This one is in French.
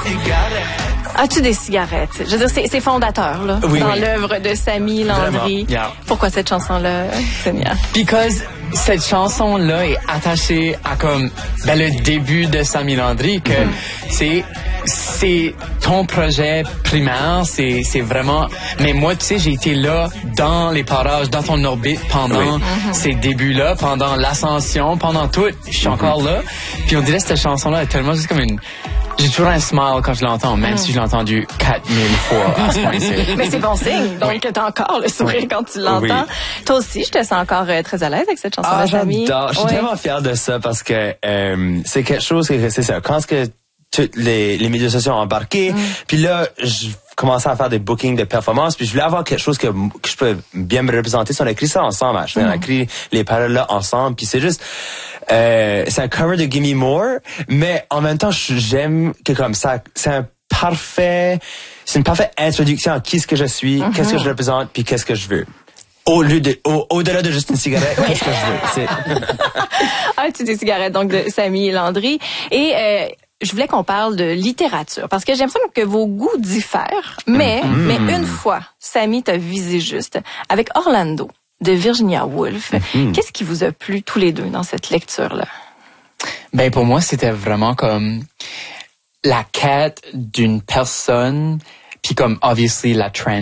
As-tu des cigarettes? Je veux dire, c'est fondateur, là, oui, dans l'œuvre de Sammy Landry. Yeah. Pourquoi cette chanson-là, Sonia? Because cette chanson-là est attachée à comme le début de Sammy Landry, que c'est ton projet primaire, c'est vraiment. Mais moi, tu sais, j'ai été là dans les parages, dans ton orbite pendant ces débuts-là, pendant l'ascension, pendant tout. Je suis encore là. Puis on dirait que cette chanson-là est tellement juste comme une. J'ai toujours un smile quand je l'entends, même si je l'ai entendu 4000 fois à ce point-ci. Mais c'est bon signe, donc t'as encore le sourire quand tu l'entends. Toi aussi, je te sens encore très à l'aise avec cette chanson de Sammy. J'adore. Je suis tellement fier de ça parce que c'est quelque chose que c'est ça. Quand toutes les médias sociaux ont embarqué, puis là, je commençais à faire des bookings de performances, puis je voulais avoir quelque chose que je peux bien me représenter. Si on a écrit ça ensemble, on a écrit les paroles là ensemble, puis c'est juste c'est un cover de Gimme More, mais en même temps j'aime que comme ça, c'est une parfaite introduction à qui ce que je suis, qu'est-ce que je représente, puis qu'est-ce que je veux. Au-delà de juste une cigarette, qu'est-ce que je veux. Tu des cigarettes donc de Sammy Landry et je voulais qu'on parle de littérature parce que j'aime ça que vos goûts diffèrent, mais une fois, Sammy t'a visé juste avec Orlando de Virginia Woolf. Qu'est-ce qui vous a plu tous les deux dans cette lecture-là? Ben pour moi, c'était vraiment comme la quête d'une personne, puis comme obviously la trend